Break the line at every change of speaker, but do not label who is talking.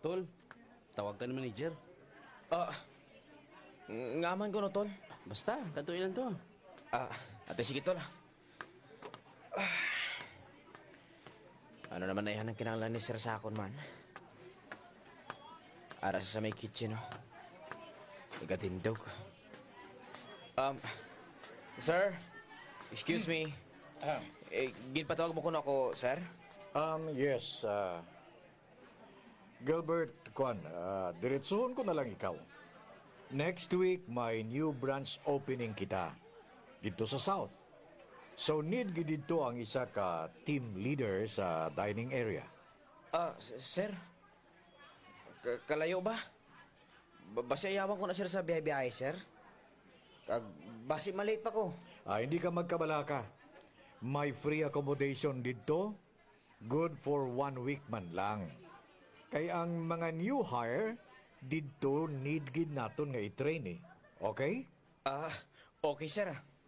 Tol, tawag ka ng manager.
Ah, ngaman ko no, tol.
Basta, katuin lang to.
Ate, sige, tol. Ano naman na yan ang kinanglan ni Sir Sakon man? Ara sa may kitchen, no? Igatindog. Sir, excuse me. Ginpatawag mo ko na ako, sir?
Yes, Gilbert, Kwan, diretsuhon ko na lang ikaw. Next week, may new branch opening kita dito sa South. So, need gid dito ang isa ka team leader sa dining area.
Sir? Kalayo ba? Basiyawan ko na, sir, sa biyahe-biyahe, sir. Basi malate pa ko.
Hindi ka magkabalaka. May free accommodation dito. Good for 1 week man lang. Kaya ang mga new hire, dito need gid naton nga i-train eh. Okay?
Okay, sir.